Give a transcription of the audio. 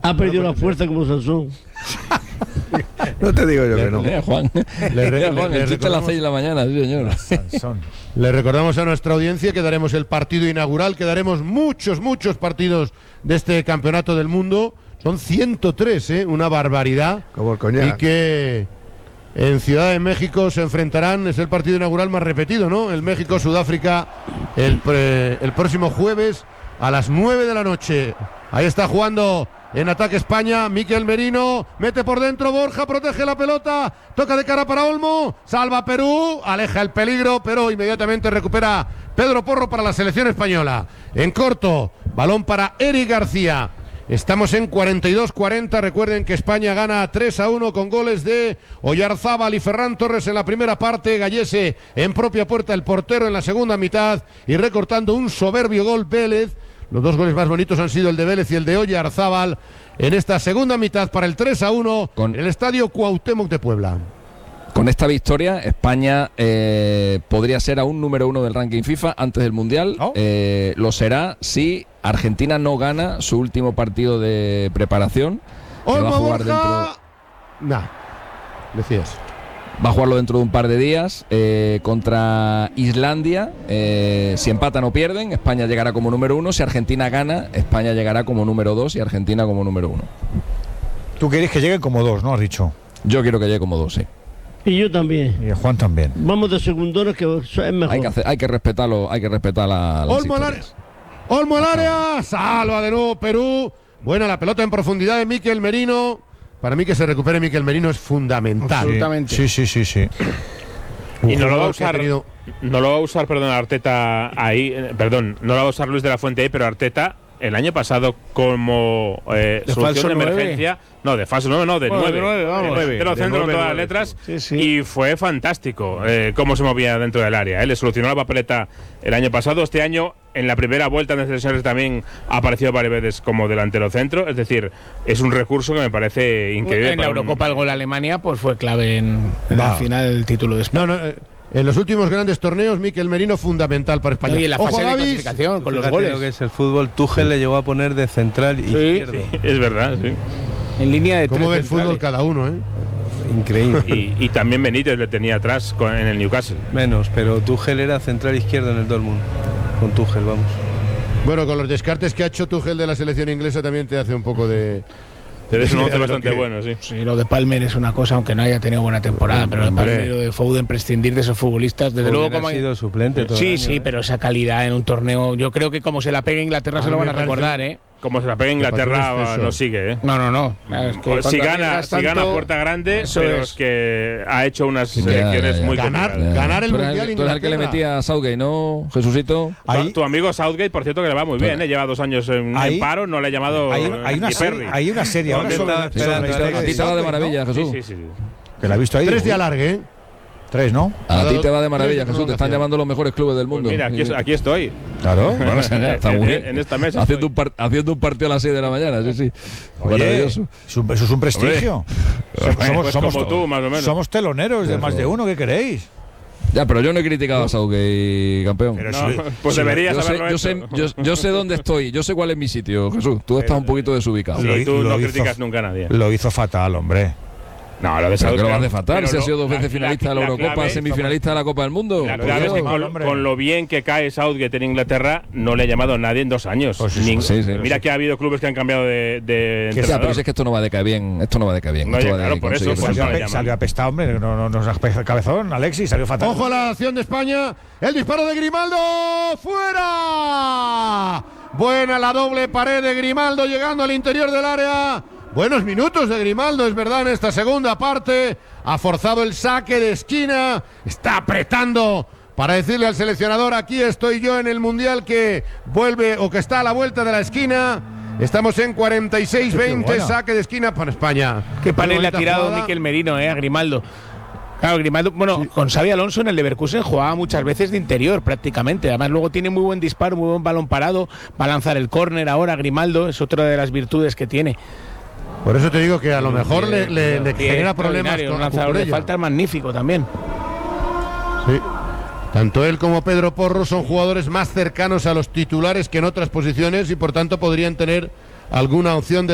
Ha perdido la fuerza como Sansón. No te digo yo que no. Juan, el chiste a las 6 de la mañana, sí, señor. Le recordamos a nuestra audiencia que daremos el partido inaugural, que daremos muchos partidos de este campeonato del mundo. Son 103, una barbaridad. Como el coñac. Y que en Ciudad de México se enfrentarán, es el partido inaugural más repetido, ¿no? El México-Sudáfrica el próximo jueves a las 9 de la noche. Ahí está jugando en ataque España, Mikel Merino, mete por dentro Borja, protege la pelota, toca de cara para Olmo, salva Perú, aleja el peligro, pero inmediatamente recupera Pedro Porro para la selección española. En corto, balón para Eric García. Estamos en 42-40, recuerden que España gana 3-1 con goles de Oyarzábal y Ferran Torres en la primera parte, Gallese en propia puerta, el portero en la segunda mitad y recortando un soberbio gol Vélez. Los dos goles más bonitos han sido el de Vélez y el de Oyarzábal en esta segunda mitad para el 3-1 en el estadio Cuauhtémoc de Puebla. Con esta victoria, España podría ser aún número 1 del ranking FIFA antes del Mundial. ¿Oh? Lo será si Argentina no gana su último partido de preparación. Olmo, Borja. Decías. Va a jugarlo dentro de un par de días contra Islandia. Si empatan o pierden, España llegará como número 1. Si Argentina gana, España llegará como número 2 y Argentina como número 1. Tú quieres que lleguen como 2, ¿no? Has dicho. Yo quiero que llegue como 2, sí. Y yo también. Y Juan también. Vamos de segundones, que es mejor. Hay que respetarlo, hay que respetar las Olmo al área, salva de nuevo Perú. Buena la pelota en profundidad de Mikel Merino. Para mí que se recupere Mikel Merino es fundamental. Absolutamente. Sí. Y no lo va a usar, perdón, Arteta ahí, no lo va a usar Luis de la Fuente ahí, pero Arteta el año pasado como solución de emergencia, 9. De falso 9, no, de 9. Pero centro con todas las letras, y fue fantástico cómo se movía dentro del área. Le solucionó la papeleta el año pasado. Este año, en la primera vuelta de selecciones también ha aparecido varias veces como delantero centro. Es decir, es un recurso que me parece increíble. En la Eurocopa el gol a Alemania pues fue clave en la final del título de España. En los últimos grandes torneos, Mikel Merino fundamental para España. Y en la fase de clasificación con los goles. Lo que es el fútbol, Tuchel le llegó a poner de central izquierdo. Sí, es verdad, sí. En línea de ¿Cómo ve el fútbol cada uno, Increíble. Y también Benítez le tenía atrás en el Newcastle. Menos, pero Tuchel era central izquierdo en el Dortmund. Con Tuchel, vamos. Bueno, con los descartes que ha hecho Tuchel de la selección inglesa también te hace un poco de... Es un 11 bastante bueno, sí. Sí, lo de Palmer es una cosa, aunque no haya tenido buena temporada, pero lo de Palmer y lo de Foden, prescindir de esos futbolistas, desde luego como ha sido suplente todo Sí, pero esa calidad en un torneo, yo creo que como se la pegue Inglaterra se lo van a recordar, Como se la pegue Inglaterra no sigue, No. Es que si gana puerta grande, pero es que ha hecho unas selecciones muy complicadas. Ganar el Mundial Inglaterra. Tú eres el que le metía a Southgate, ¿no, Jesucito? Tu amigo Southgate, por cierto, que le va muy bien, lleva 2 años en paro, no le ha llamado hay una serie ahora a ti te va de maravilla, Jesús. Sí. Que la he visto ahí. 3 de alargue, 3, ¿no? A ti te va de maravilla, Jesús. Te están llamando los mejores clubes del mundo. Mira, aquí estoy. Claro. Bueno, está muy bien. En esta mesa. Haciendo un partido a las 6 de la mañana, sí. Oye, maravilloso. Eso es un prestigio. Somos como tú, más o menos. Somos teloneros de más de uno, ¿qué queréis? Ya, pero yo no he criticado a Southgate, campeón. Pues deberías haberlo hecho. Yo sé dónde estoy, yo sé cuál es mi sitio, Jesús. Tú estás un poquito desubicado. Sí, tú no criticas nunca a nadie. Lo hizo fatal, hombre. No, lo de Southgate. ¿Pero qué lo vas a fatal? Se ha sido 2 veces finalista de la Eurocopa, semifinalista de la Copa del Mundo. La clave es que con lo bien que cae Southgate en Inglaterra, no le ha llamado a nadie en 2 años. Mira que ha habido clubes que han cambiado de entrenador. Pero es que esto no va de caer bien. Claro, por eso. Salió apestado, hombre. No nos el cabezón, Alexis, salió fatal. Ojo a la acción de España. El disparo de Grimaldo. ¡Fuera! Buena la doble pared de Grimaldo llegando al interior del área. Buenos minutos de Grimaldo, es verdad, en esta segunda parte. Ha forzado el saque de esquina. Está apretando para decirle al seleccionador: aquí estoy yo en el Mundial que vuelve o que está a la vuelta de la esquina. Estamos en 46-20, saque de esquina para España. Qué panel le ha tirado Mikel Merino a Grimaldo. Claro, Grimaldo, con Xabi Alonso en el Leverkusen jugaba muchas veces de interior prácticamente. Además luego tiene muy buen disparo, muy buen balón parado. Va a lanzar el córner ahora Grimaldo, es otra de las virtudes que tiene. Por eso te digo que a lo mejor le genera problemas con lanzador de falta magnífico también. Sí. Tanto él como Pedro Porro son jugadores más cercanos a los titulares que en otras posiciones y por tanto podrían tener alguna opción de